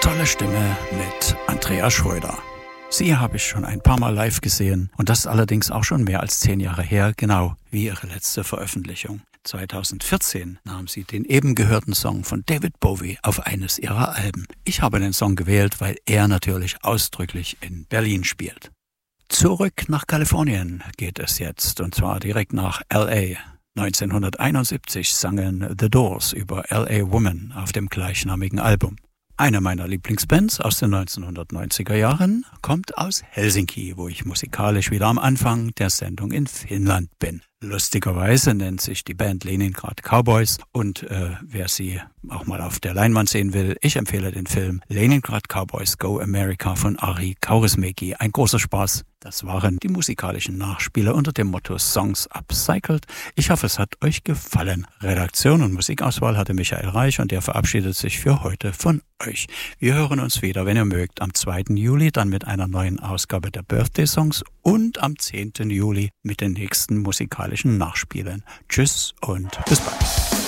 tolle Stimme mit Andrea Schröder. Sie habe ich schon ein paar Mal live gesehen und das allerdings auch schon mehr als 10 Jahre her, genau wie ihre letzte Veröffentlichung. 2014 nahm sie den eben gehörten Song von David Bowie auf eines ihrer Alben. Ich habe den Song gewählt, weil er natürlich ausdrücklich in Berlin spielt. Zurück nach Kalifornien geht es jetzt, und zwar direkt nach L.A. 1971 sangen The Doors über L.A. Woman auf dem gleichnamigen Album. Eine meiner Lieblingsbands aus den 1990er Jahren kommt aus Helsinki, wo ich musikalisch wieder am Anfang der Sendung in Finnland bin. Lustigerweise nennt sich die Band Leningrad Cowboys und wer sie auch mal auf der Leinwand sehen will, ich empfehle den Film Leningrad Cowboys Go America von Ari Kaurismäki. Ein großer Spaß. Das waren die musikalischen Nachspiele unter dem Motto Songs Upcycled. Ich hoffe, es hat euch gefallen. Redaktion und Musikauswahl hatte Michael Reich und der verabschiedet sich für heute von euch. Wir hören uns wieder, wenn ihr mögt, am 2. Juli, dann mit einer neuen Ausgabe der Birthday Songs und am 10. Juli mit den nächsten musikalischen Nachspielen. Tschüss und bis bald.